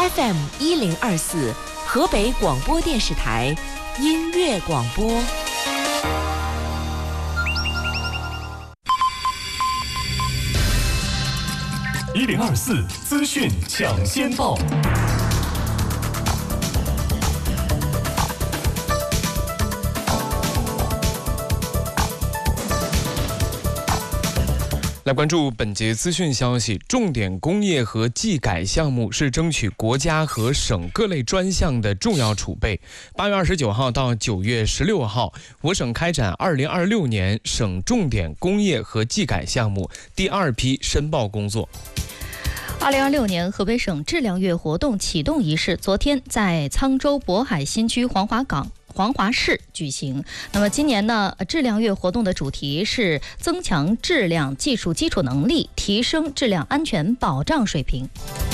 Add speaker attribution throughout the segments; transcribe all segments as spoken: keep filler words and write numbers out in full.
Speaker 1: F M 一零二四，河北广播电视台音乐广播。
Speaker 2: 一零二四资讯抢先报。来关注本节资讯消息，重点工业和技改项目是争取国家和省各类专项的重要储备。八月二十九号到九月十六号，我省开展二零二六年省重点工业和技改项目第二批申报工作。
Speaker 3: 二零二六年河北省质量月活动启动仪式昨天在沧州渤海新区黄华岗黄华市举行。那么今年呢，质量月活动的主题是增强质量技术基础能力，提升质量安全保障水平。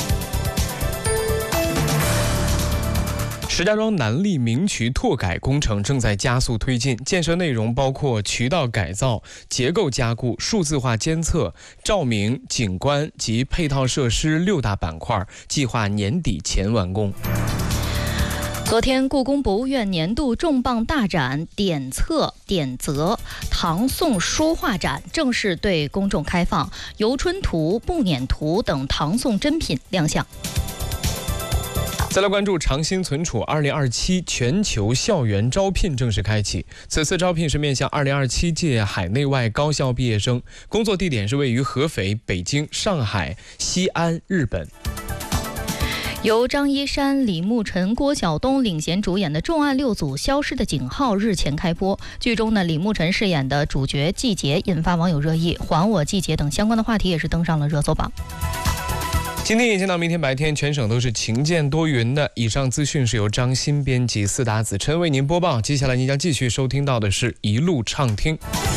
Speaker 2: 石家庄南溧明渠拓改工程正在加速推进，建设内容包括渠道改造、结构加固、数字化监测、照明、景观及配套设施六大板块，计划年底前完工。
Speaker 3: 昨天，故宫博物院年度重磅大展“点策点则唐宋书画展”正式对公众开放，游春图、步辇图等唐宋珍品亮相。
Speaker 2: 再来关注长新存储二零二七全球校园招聘正式开启。此次招聘是面向二零二七届海内外高校毕业生，工作地点是位于合肥、北京、上海、西安、日本。
Speaker 3: 由张一山、李慕辰、郭晓东领衔主演的重案六组《消失的警号》日前开播。剧中呢，李慕辰饰演的主角季杰引发网友热议，还我季杰等相关的话题也是登上了热搜榜。
Speaker 2: 今天一天到明天白天，全省都是晴见多云的。以上资讯是由张鑫编辑，四达子琛为您播报。接下来您将继续收听到的是一路畅听。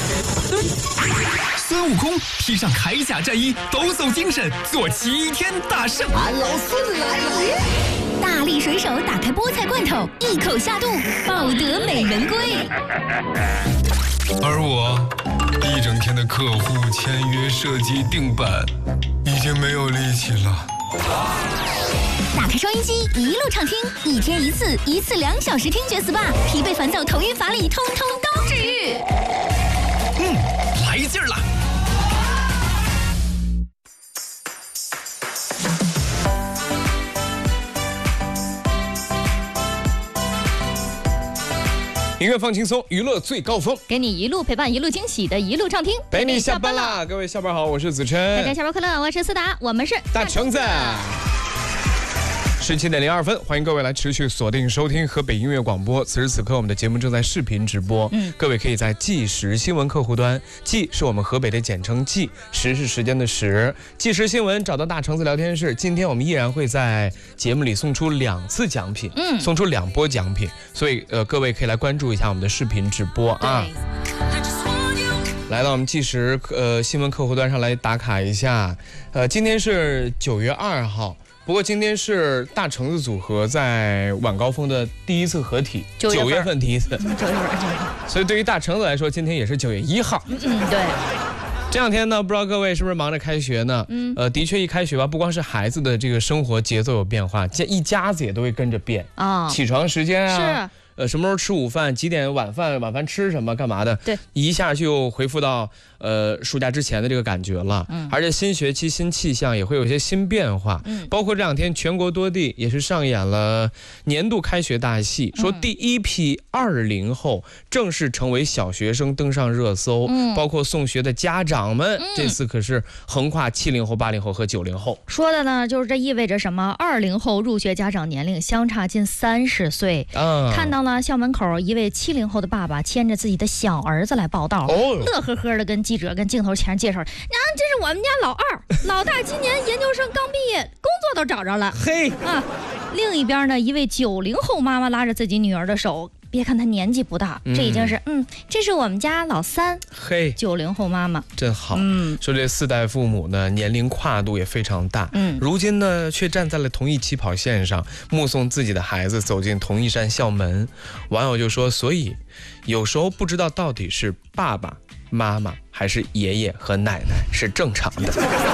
Speaker 4: 孙悟空披上铠甲战衣，抖擞精神，做齐天大圣。
Speaker 5: 俺老孙来了！
Speaker 6: 大力水手打开菠菜罐头，一口下肚，抱得美人归。
Speaker 7: 而我一整天的客户签约、设计、定版，已经没有力气了。
Speaker 6: 打开收音机，一路畅听，一天一次，一次两小时听觉 S P A， 疲惫烦躁、头晕乏力，通通都治愈。
Speaker 4: 嗯，来劲儿了！
Speaker 2: 音乐放轻松，娱乐最高峰，
Speaker 3: 给你一路陪伴，一路惊喜的一路畅听，
Speaker 2: 陪你下班啦！各位下班好，我是子琛。
Speaker 3: 大家下班快乐，我是思达，我们是
Speaker 2: 大橙子。十七点零二分，欢迎各位来持续锁定收听河北音乐广播。此时此刻，我们的节目正在视频直播。嗯，各位可以在即时新闻客户端，即是我们河北的简称即，时是时间的时，即时新闻找到大橙子聊天室。今天我们依然会在节目里送出两次奖品，嗯，送出两波奖品，所以呃，各位可以来关注一下我们的视频直播啊。来到我们即时呃新闻客户端上来打卡一下，呃，今天是九月二号。不过今天是大橙子组合在晚高峰的第一次合体，九月份第一次，九月份，所以对于大橙子来说，今天也是九月一号。
Speaker 3: 嗯嗯，对。
Speaker 2: 这两天呢，不知道各位是不是忙着开学呢？嗯，呃，的确一开学吧，不光是孩子的这个生活节奏有变化，这一家子也都会跟着变啊，起床时间啊。是。呃，什么时候吃午饭？几点晚饭？晚饭吃什么？干嘛的？对，一下就恢复到呃暑假之前的这个感觉了。嗯，而且新学期新气象也会有一些新变化。嗯，包括这两天全国多地也是上演了年度开学大戏，说第一批二零后正式成为小学生登上热搜。嗯，包括送学的家长们，嗯、这次可是横跨七零后、八零后和九零后。
Speaker 3: 说的呢，就是这意味着什么？二零后入学家长年龄相差近三十岁。嗯，看到。校门口一位七零后的爸爸牵着自己的小儿子来报道，哦、乐呵呵的跟记者跟镜头前介绍，啊，这是我们家老二，老大今年研究生刚毕业，工作都找着了。嘿啊，另一边呢，一位九零后妈妈拉着自己女儿的手。别看他年纪不大，这已经是嗯，这是我们家老三，嘿，九零后妈妈
Speaker 2: 真好。嗯，说这四代父母呢，年龄跨度也非常大，嗯，如今呢却站在了同一起跑线上，目送自己的孩子走进同一扇校门。网友就说，所以有时候不知道到底是爸爸妈妈还是爷爷和奶奶是正常的。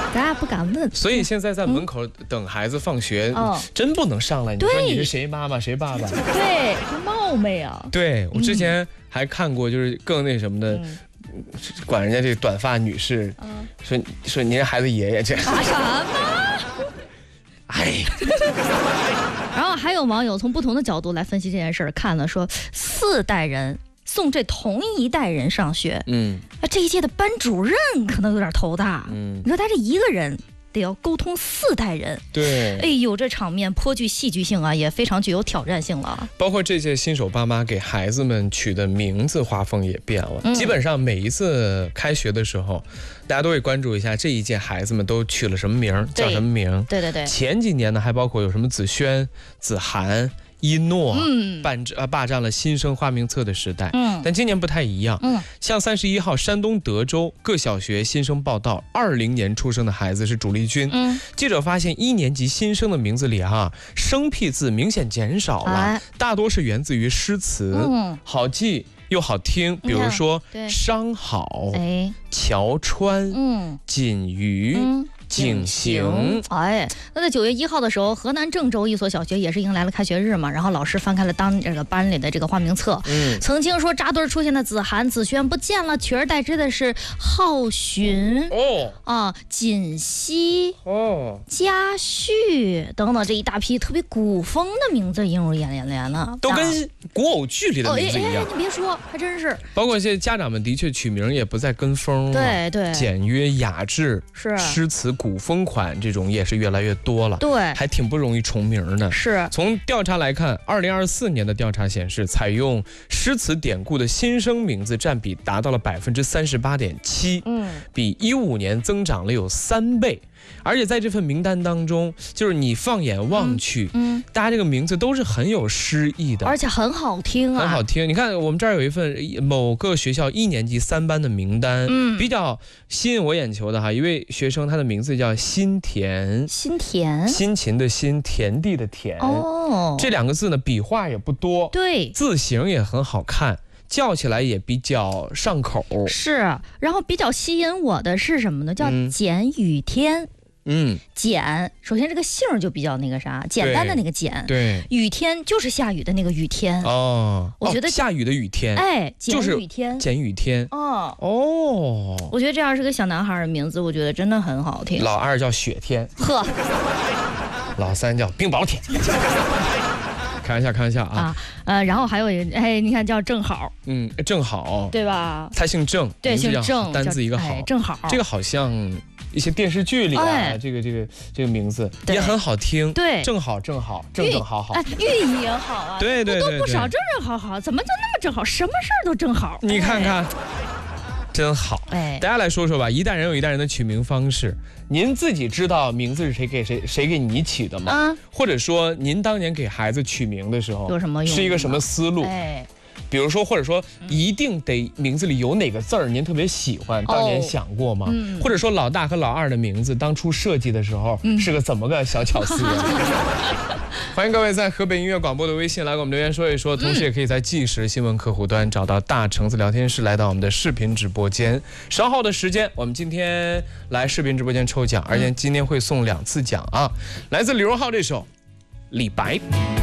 Speaker 3: 咱俩不敢问。
Speaker 2: 所以现在在门口等孩子放学，嗯、真不能上来。你说你是谁妈妈谁爸爸？
Speaker 3: 对，冒昧啊。
Speaker 2: 对，我之前还看过，就是更那什么的。嗯管人家这短发女士，嗯、说说您孩子爷爷这
Speaker 3: 啊什么？
Speaker 2: 哎，
Speaker 3: 然后还有网友从不同的角度来分析这件事儿，看了说四代人送这同一代人上学，嗯，那这一届的班主任可能有点头大，嗯，你说他这一个人得要沟通四代人，
Speaker 2: 对，
Speaker 3: 哎呦，这场面颇具戏剧性啊，也非常具有挑战性了。
Speaker 2: 包括这届新手爸妈给孩子们取的名字画风也变了，嗯、基本上每一次开学的时候，大家都会关注一下这一届孩子们都取了什么名，叫什么名。
Speaker 3: 对对对。前
Speaker 2: 几年呢，还包括有什么子轩、子涵。一诺，嗯，霸呃霸占了新生花名册的时代，嗯，但今年不太一样，嗯，像三十一号山东德州各小学新生报道，二零年出生的孩子是主力军，嗯，记者发现一年级新生的名字里啊，生僻字明显减少了，哎、大多是源自于诗词，嗯，好记又好听，比如说商好，哎，乔川，嗯，锦鱼。嗯景行，
Speaker 3: 哎，那在九月一号的时候，河南郑州一所小学也是迎来了开学日嘛，然后老师翻开了当这个班里的这个花名册，嗯，曾经说扎堆出现的子涵、子轩不见了，取而代之的是浩寻，哦，啊，锦溪，哦，嘉旭等等这一大批特别古风的名字映入眼帘了，
Speaker 2: 都跟古偶剧里的名字一样。
Speaker 3: 哦、哎, 哎, 哎你别说，还真是。
Speaker 2: 包括这些家长们的确取名也不再跟风了，
Speaker 3: 对对，
Speaker 2: 简约雅致，
Speaker 3: 是
Speaker 2: 诗词。古风款这种也是越来越多了，
Speaker 3: 对，
Speaker 2: 还挺不容易重名的。
Speaker 3: 是，
Speaker 2: 从调查来看，二零二四年的调查显示，采用诗词典故的新生名字占比达到了百分之三十八点七，嗯，比一五年增长了有三倍。而且在这份名单当中，就是你放眼望去，嗯，嗯大家这个名字都是很有诗意的，
Speaker 3: 而且很好听啊，
Speaker 2: 很好听。你看，我们这儿有一份某个学校一年级三班的名单，嗯，比较吸引我眼球的哈，一位学生他的名字叫辛田，
Speaker 3: 辛田，
Speaker 2: 辛勤的辛，田地的田，哦，这两个字呢，笔画也不多，
Speaker 3: 对，
Speaker 2: 字形也很好看。叫起来也比较上口，
Speaker 3: 是。然后比较吸引我的是什么呢？叫简雨天。嗯，简，首先这个姓就比较那个啥，简单的那个简，
Speaker 2: 对，
Speaker 3: 雨天就是下雨的那个雨天
Speaker 2: 哦，
Speaker 3: 我觉得、
Speaker 2: 哦、下雨的雨天，
Speaker 3: 哎，简雨天，
Speaker 2: 简雨天，
Speaker 3: 哦
Speaker 2: 哦，
Speaker 3: 我觉得这样是个小男孩的名字，我觉得真的很好听。
Speaker 2: 老二叫雪天，
Speaker 3: 呵，
Speaker 2: 老三叫冰雹天。开玩笑，开玩笑啊！啊，
Speaker 3: 呃，然后还有一个，哎，你看叫正好，
Speaker 2: 嗯，正好，
Speaker 3: 对吧？
Speaker 2: 他姓郑，
Speaker 3: 对，姓郑，
Speaker 2: 单字一个好，
Speaker 3: 哎、正好，
Speaker 2: 这个好像一些电视剧里啊，哎、这个这个这个名字也很好听，
Speaker 3: 对，
Speaker 2: 正好正好，正正好好，
Speaker 3: 哎，寓意也好啊，
Speaker 2: 对对对，
Speaker 3: 不多不少，正正好好，怎么就那么正好？什么事儿都正好，
Speaker 2: 你看看。哎真好，哎，大家来说说吧，一代人有一代人的取名方式，您自己知道名字是谁给谁谁给你起的吗？啊，或者说您当年给孩子取名的时候
Speaker 3: 有什么用？
Speaker 2: 是一个什么思路？
Speaker 3: 哎，
Speaker 2: 比如说，或者说一定得名字里有哪个字儿您特别喜欢，当年想过吗？嗯、或者说老大和老二的名字当初设计的时候、嗯、是个怎么个小巧思？欢迎各位在河北音乐广播的微信来给我们留言说一说，同时也可以在即时新闻客户端找到大橙子聊天室，来到我们的视频直播间。稍后的时间，我们今天来视频直播间抽奖，而且今天会送两次奖啊！来自李荣浩这首《李白》。